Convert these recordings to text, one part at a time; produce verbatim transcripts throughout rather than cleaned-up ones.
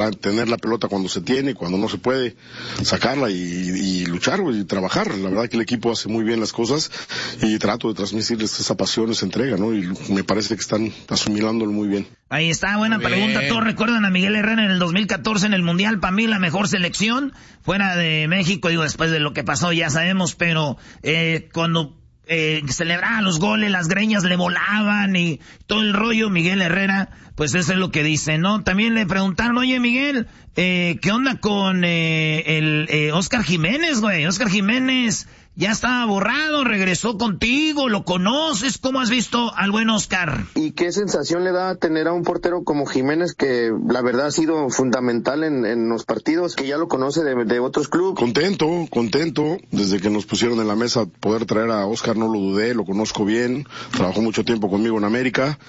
a tener la pelota cuando se tiene, cuando no se puede, sacarla y, y luchar, güey, y trabajar. La verdad que el equipo hace muy bien las cosas y trato de transmitirles esa pasión, esa entrega, ¿no? Y me parece que están asimilándolo muy bien. Ahí está, buena pregunta. Todos recuerdan a Miguel Herrera en el dos mil catorce en el Mundial. Para mí la mejor selección fuera de México, digo, después de lo que pasó ya sabemos, pero eh, cuando eh, celebraba los goles, las greñas le volaban y todo el rollo, Miguel Herrera, pues eso es lo que dice, ¿no? También le preguntaron, oye Miguel, eh, ¿qué onda con eh, el eh, Oscar Jiménez, güey? Oscar Jiménez ya estaba borrado, regresó contigo, lo conoces, ¿cómo has visto al buen Oscar? ¿Y qué sensación le da tener a un portero como Jiménez, que la verdad ha sido fundamental en, en los partidos, que ya lo conoce de, de otros clubes? Contento, contento, desde que nos pusieron en la mesa poder traer a Oscar no lo dudé, lo conozco bien, trabajó mucho tiempo conmigo en América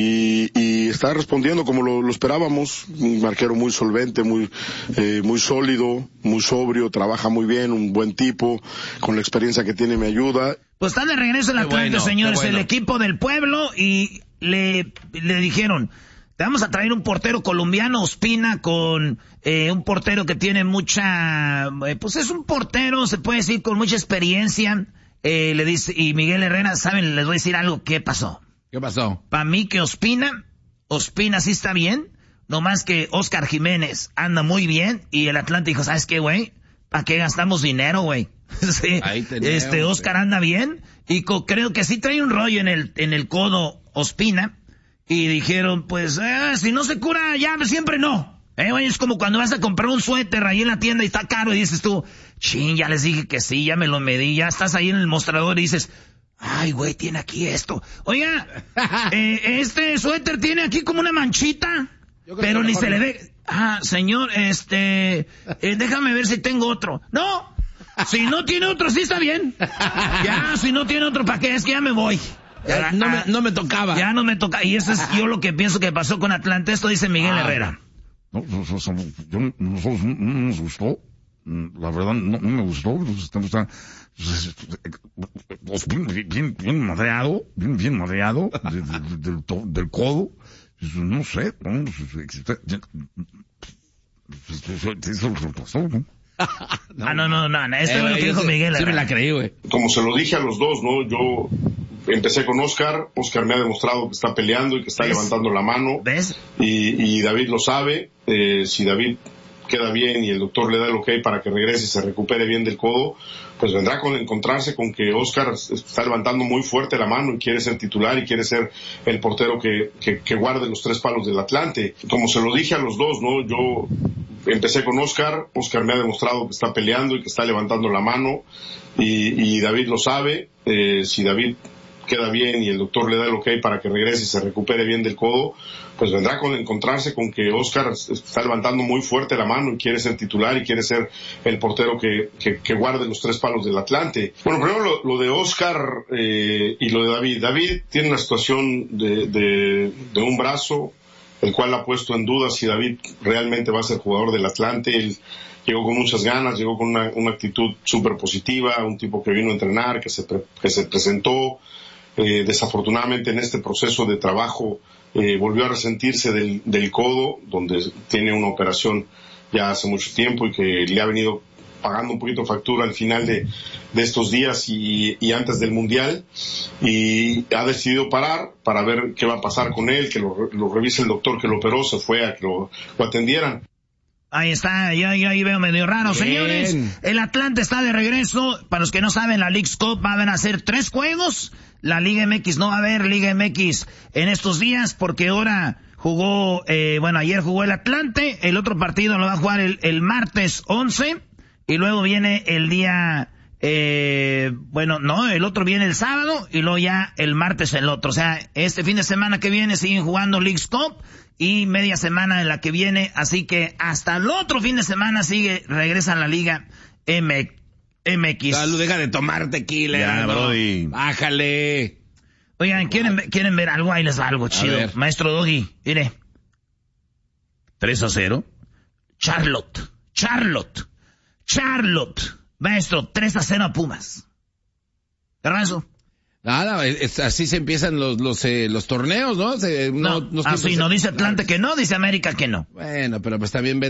y, y está respondiendo como lo, lo esperábamos, un arquero muy solvente, muy, eh, muy sólido, muy sobrio, trabaja muy bien, un buen tipo, con la experiencia que tiene me ayuda. Pues está de regreso el Atlante, bueno, señores, bueno. El equipo del pueblo, y le, le dijeron, te vamos a traer un portero colombiano, Ospina, con eh, un portero que tiene mucha, eh, pues es un portero, se puede decir, con mucha experiencia, eh, le dice, y Miguel Herrera, saben, les voy a decir algo, ¿qué pasó? ¿Qué pasó? Para mí que Ospina, Ospina sí está bien, nomás que Oscar Jiménez anda muy bien, y el Atlante dijo, ¿sabes qué, güey? ¿Para qué gastamos dinero, güey? Sí, tenemos, este Oscar anda bien y co- creo que sí trae un rollo en el en el codo Ospina y dijeron pues eh, si no se cura ya siempre no, eh, oye, es como cuando vas a comprar un suéter ahí en la tienda y está caro y dices tú, chin, ya les dije que sí, ya me lo medí, ya estás ahí en el mostrador y dices, ay güey, tiene aquí esto, oiga, eh, este suéter tiene aquí como una manchita, pero ni se le ve, ah señor, este eh, déjame ver si tengo otro, no. Si no tiene otro, sí está bien. Ya, si no tiene otro, ¿para qué? Es que ya me voy. Ya, no, me, no me tocaba. Ya no me toca. Y eso es yo lo que pienso que pasó con Atlante. Esto dice Miguel ah, Herrera. No, nosotros, yo, nosotros no nos gustó. La verdad, no, no me gustó. Estamos tan, bien, bien, bien madreado, bien, bien madreado de, de, de, del, del codo. No sé, no, eso lo pasó, ¿no? no. Ah, no, no, no, esto eh, es lo que dijo Miguel. Sí me la creí, güey. Como se lo dije a los dos, ¿no? Yo empecé con Oscar, Oscar me ha demostrado que está peleando y que está ¿Ves? levantando la mano. ¿Ves? Y, y David lo sabe, eh, si David queda bien y el doctor le da el ok para que regrese y se recupere bien del codo, pues vendrá con encontrarse con que Oscar está levantando muy fuerte la mano y quiere ser titular y quiere ser el portero que, que, que guarde los tres palos del Atlante. Como se lo dije a los dos, ¿no? Yo empecé con Oscar, Oscar me ha demostrado que está peleando y que está levantando la mano y, y David lo sabe, eh, si David queda bien y el doctor le da el ok para que regrese y se recupere bien del codo, pues vendrá con encontrarse con que Oscar está levantando muy fuerte la mano y quiere ser titular y quiere ser el portero que, que, que guarde los tres palos del Atlante. Bueno, primero lo, lo de Oscar eh, y lo de David. David tiene una situación de, de, de un brazo, el cual ha puesto en duda si David realmente va a ser jugador del Atlante. Él llegó con muchas ganas, llegó con una, una actitud súper positiva, un tipo que vino a entrenar, que se, pre, que se presentó. Eh, desafortunadamente en este proceso de trabajo eh, volvió a resentirse del, del codo, donde tiene una operación ya hace mucho tiempo y que le ha venido pagando un poquito factura al final de, de estos días y, y antes del Mundial, y ha decidido parar para ver qué va a pasar con él, que lo, lo revise el doctor que lo operó, se fue a que lo, lo atendieran. Ahí está, yo, yo ahí veo medio raro. Bien. Señores, el Atlante está de regreso. Para los que no saben, la Leagues Cup van a hacer tres juegos. La Liga M X no va a haber Liga M X en estos días porque ahora jugó, eh, bueno, ayer jugó el Atlante. El otro partido lo va a jugar el, el martes once y luego viene el día, eh, bueno, no, el otro viene el sábado y luego ya el martes el otro. O sea, este fin de semana que viene siguen jugando Leagues Cup y media semana en la que viene, así que hasta el otro fin de semana sigue, regresa a la Liga M X. Salud, deja de tomar tequila. Ya, no, brody. Bájale. Oigan, ¿quieren, ¿quieren ver algo? Ahí les va algo chido. Maestro Doggy, mire. tres a cero. Charlotte, Charlotte, Charlotte. Maestro, tres a cero a Pumas. ¿Verdad eso? Nada, es, así se empiezan los los eh, los torneos, ¿no? Se, no, no así no dice Atlante que no, dice América que no. Bueno, pero pues está bien.